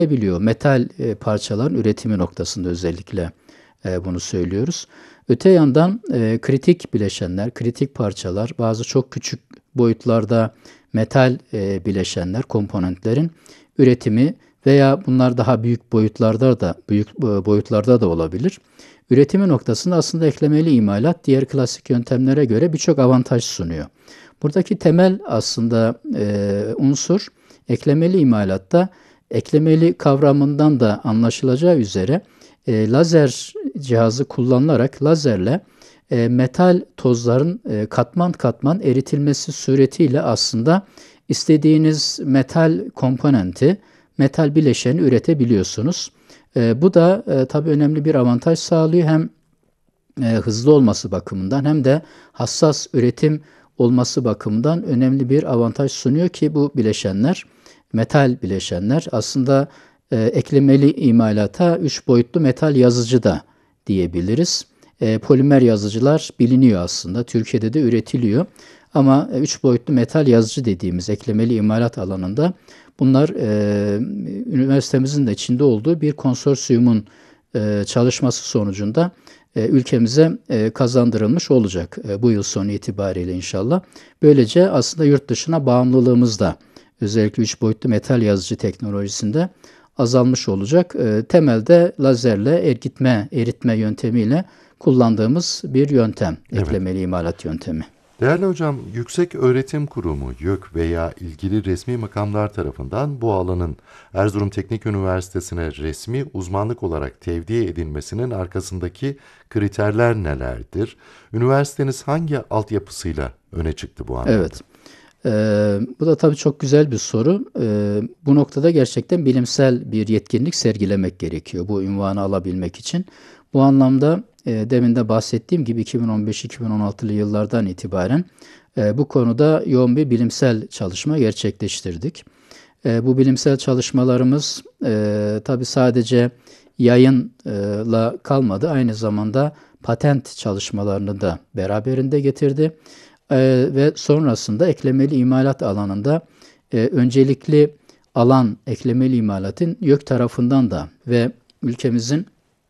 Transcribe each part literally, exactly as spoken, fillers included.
biliyor. Metal e, parçaların üretimi noktasında özellikle e, bunu söylüyoruz. Öte yandan e, kritik bileşenler, kritik parçalar, bazı çok küçük boyutlarda metal e, bileşenler, komponentlerin üretimi veya bunlar daha büyük boyutlarda da büyük e, boyutlarda da olabilir. Üretimi noktasında aslında eklemeli imalat diğer klasik yöntemlere göre birçok avantaj sunuyor. Buradaki temel aslında e, unsur eklemeli imalatta eklemeli kavramından da anlaşılacağı üzere e, lazer cihazı kullanılarak lazerle e, metal tozların e, katman katman eritilmesi suretiyle aslında istediğiniz metal komponenti, metal bileşeni üretebiliyorsunuz. E, bu da e, tabii önemli bir avantaj sağlıyor. Hem e, hızlı olması bakımından hem de hassas üretim olması bakımından önemli bir avantaj sunuyor ki bu bileşenler, metal bileşenler aslında e, eklemeli imalata üç boyutlu metal yazıcı da diyebiliriz. E, polimer yazıcılar biliniyor aslında. Türkiye'de de üretiliyor. Ama üç boyutlu metal yazıcı dediğimiz eklemeli imalat alanında bunlar e, üniversitemizin de içinde olduğu bir konsorsiyumun e, çalışması sonucunda e, ülkemize e, kazandırılmış olacak e, bu yıl sonu itibariyle inşallah. Böylece aslında yurt dışına bağımlılığımız da özellikle üç boyutlu metal yazıcı teknolojisinde azalmış olacak. E, temelde lazerle ergitme, eritme yöntemiyle kullandığımız bir yöntem, Evet. eklemeli imalat yöntemi. Değerli hocam, Yüksek Öğretim Kurumu YÖK veya ilgili resmi makamlar tarafından bu alanın Erzurum Teknik Üniversitesi'ne resmi uzmanlık olarak tevdi edilmesinin arkasındaki kriterler nelerdir? Üniversiteniz hangi altyapısıyla öne çıktı bu anlamda? Evet. Ee, bu da tabii çok güzel bir soru. Ee, bu noktada gerçekten bilimsel bir yetkinlik sergilemek gerekiyor bu unvanı alabilmek için. Bu anlamda e, demin de bahsettiğim gibi iki bin on beş iki bin on altılı yıllardan itibaren e, bu konuda yoğun bir bilimsel çalışma gerçekleştirdik. E, bu bilimsel çalışmalarımız e, tabii sadece yayınla kalmadı, aynı zamanda patent çalışmalarını da beraberinde getirdi. Ee, ve sonrasında eklemeli imalat alanında e, öncelikli alan eklemeli imalatın YÖK tarafından da ve ülkemizin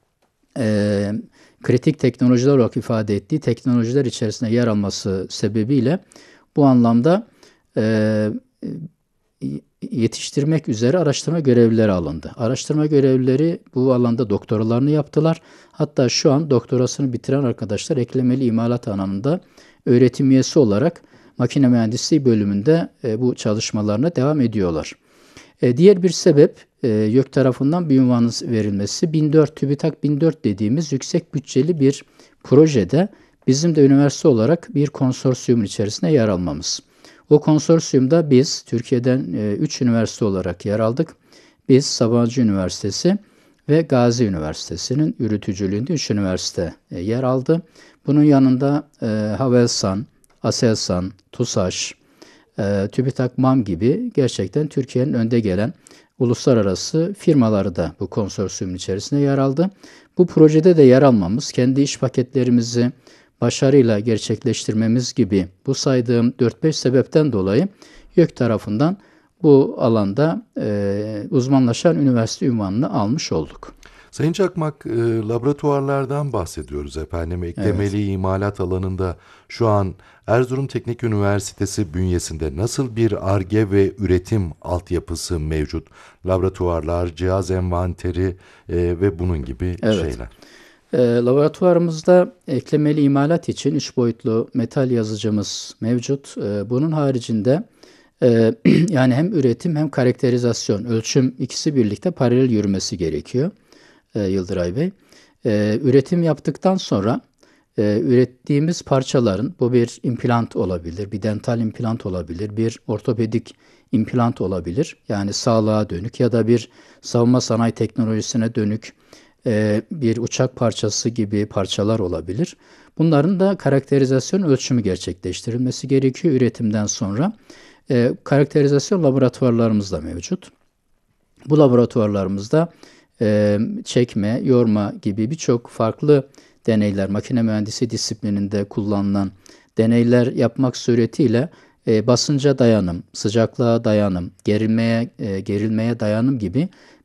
e, kritik teknolojiler olarak ifade ettiği teknolojiler içerisinde yer alması sebebiyle bu anlamda e, yetiştirmek üzere araştırma görevlileri alındı. Araştırma görevlileri bu alanda doktoralarını yaptılar. Hatta şu an doktorasını bitiren arkadaşlar eklemeli imalat alanında öğretim üyesi olarak makine mühendisliği bölümünde e, bu çalışmalarına devam ediyorlar. E, diğer bir sebep e, YÖK tarafından bir unvanın verilmesi. bin dört TÜBİTAK bin dört dediğimiz yüksek bütçeli bir projede bizim de üniversite olarak bir konsorsiyumun içerisinde yer almamız. O konsorsiyumda biz Türkiye'den üç üniversite olarak yer aldık. Biz Sabancı Üniversitesi ve Gazi Üniversitesi'nin yürütücülüğünde üç üniversite e, yer aldı. Bunun yanında e, Havelsan, Aselsan, TUSAŞ, e, TÜBİTAK MAM gibi gerçekten Türkiye'nin önde gelen uluslararası firmaları da bu konsorsiyumun içerisinde yer aldı. Bu projede de yer almamız, kendi iş paketlerimizi başarıyla gerçekleştirmemiz gibi bu saydığım dört beş sebepten dolayı YÖK tarafından bu alanda e, uzmanlaşan üniversite unvanını almış olduk. Sayın Çakmak, e, laboratuvarlardan bahsediyoruz efendim. Eklemeli Evet. imalat alanında şu an Erzurum Teknik Üniversitesi bünyesinde nasıl bir Ar-Ge ve üretim altyapısı mevcut? Laboratuvarlar, cihaz envanteri e, ve bunun gibi Evet. şeyler. E, laboratuvarımızda eklemeli imalat için üç boyutlu metal yazıcımız mevcut. E, bunun haricinde e, yani hem üretim hem karakterizasyon, ölçüm ikisi birlikte paralel yürümesi gerekiyor e, Yıldıray Bey. E, üretim yaptıktan sonra e, ürettiğimiz parçaların, bu bir implant olabilir, bir dental implant olabilir, bir ortopedik implant olabilir. Yani sağlığa dönük ya da bir savunma sanayi teknolojisine dönük e, bir uçak parçası gibi parçalar olabilir. Bunların da karakterizasyon ölçümü gerçekleştirilmesi gerekiyor üretimden sonra. E, karakterizasyon laboratuvarlarımız da mevcut. Bu laboratuvarlarımızda e, çekme, yorma gibi birçok farklı deneyler, makine mühendisi disiplininde kullanılan deneyler yapmak suretiyle e, basınca dayanım, sıcaklığa dayanım, gerilmeye e, gerilmeye dayanım gibi